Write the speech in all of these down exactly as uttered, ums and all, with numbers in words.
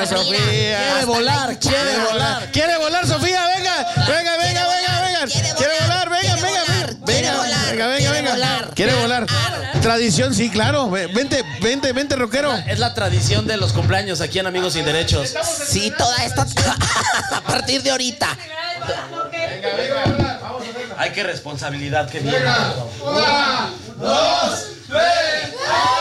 Venga, Sofía. Quiere volar, quiere volar. Quiere volar, Sofía, venga. Venga, venga, venga, venga. Quiere volar, venga, venga. Venga, venga, venga, venga. Quiere volar. Tradición, sí, claro. Vente, vente, vente, rockero. Es la tradición de los cumpleaños aquí en Amigos Sin Derechos. Sí, toda esta a partir de ahorita. Venga, venga. Ay, qué responsabilidad, qué bien. Una, dos, tres.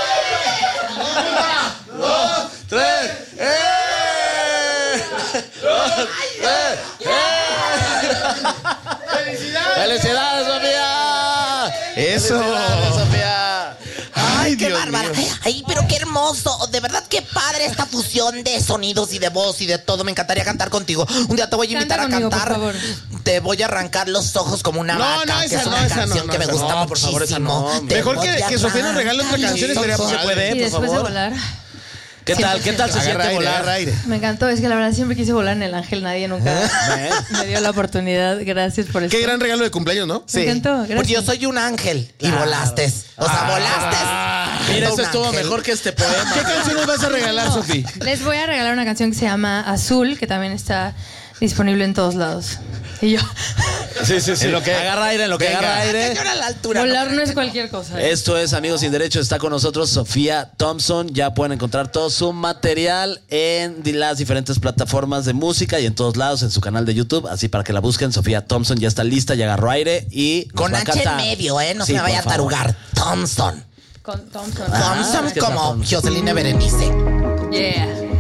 Una, dos, tres. ¡Eh! Dos, tres. ¡Eh! ¡Felicidades! ¡Felicidades, Sofía! Eso. ¡Felicidades, Sofía! Ay, Qué Dios bárbara. mío. Ay, pero qué hermoso. De verdad, qué padre esta fusión de sonidos y de voz y de todo. Me encantaría cantar contigo. Un día te voy a invitar Canta a conmigo, cantar. por favor. Te voy a arrancar los ojos como una No, vaca. no, que esa es no, una esa no, canción no, que me esa gusta no, por favor, esa muchísimo. no. Te Mejor voy que, a que Sofía nos regale otra arrancar canción, estaría los ¿Se padre. puede, Y por después de favor? volar. ¿Qué tal? ¿Qué tal se Agarra siente aire, volar? agarra aire. Me encantó, es que la verdad siempre quise volar en el Ángel, nadie nunca ¿Eh? me dio la oportunidad. Gracias por eso. Qué gran regalo de cumpleaños, ¿no? Me encantó, gracias. Porque yo soy un ángel y Claro. volaste. O sea, volaste. Mira, Un eso estuvo ángel. mejor que este poema. ¿Qué canción nos vas a regalar, Sofía? Les voy a regalar una canción que se llama Azul, que también está disponible en todos lados. Y yo, Sí, sí, sí. En lo que- agarra aire, en lo que Venga. agarra aire. Señora, a la altura. volar no es cualquier cosa. ¿eh? Esto es Amigos Sin Derechos. Está con nosotros Sofía Thompson. Ya pueden encontrar todo su material en las diferentes plataformas de música y en todos lados en su canal de YouTube. Así para que la busquen. Sofía Thompson ya está lista, ya agarró aire y nos Con va a H en cantar. medio, ¿eh? No Sí, se me vaya a por favor. tarugar. Thompson. Con Thompson. Ah, Thompson es que es la como Thompson. Jocelyn Berenice. Yeah.